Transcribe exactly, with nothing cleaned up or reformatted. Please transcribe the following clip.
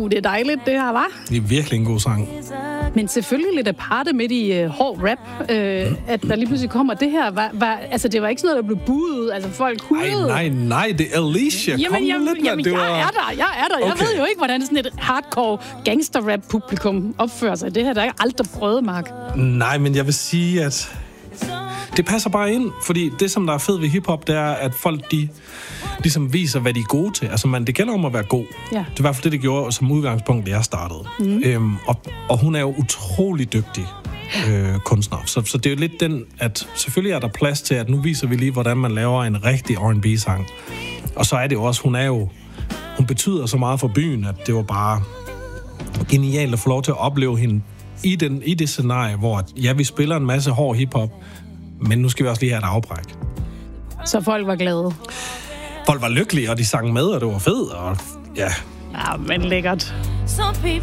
Uh, det er dejligt, det her, var. Det er virkelig en god sang. Men selvfølgelig lidt aparte midt i uh, hård rap, uh, at der lige pludselig kommer det her. Var, var, altså, det var ikke sådan noget, der blev budet. Altså, folk hudede. Nej, nej, nej, det er Alicia. Jamen, Kom jamen, lidt, jamen det jeg var... er der, jeg er der. Jeg Okay. ved jo ikke, hvordan sådan et hardcore gangster-rap-publikum opfører sig. Det her der er ikke aldrig prøvet, Mark. Nej, men jeg vil sige, at det passer bare ind, fordi det, som der er fedt ved hiphop, det er, at folk, de ligesom viser, hvad de er gode til. Altså, man, det gælder om at være god. Ja. Det er i hvert fald det, det gjorde som udgangspunkt, da jeg startede. Mm. Øhm, og, og hun er jo utrolig dygtig øh, kunstner. Så, så det er jo lidt den, at selvfølgelig er der plads til, at nu viser vi lige, hvordan man laver en rigtig R and B-sang. Og så er det jo også, hun er jo, hun betyder så meget for byen, at det var bare genialt at få lov til at opleve hende i, den, i det scenarie, hvor at, ja, vi spiller en masse hård hiphop, men nu skal vi også lige have et afbræk. Så folk var glade. Folk var lykkelige, og de sang med, og det var fedt, og ja. Ja, men lækkert. Some people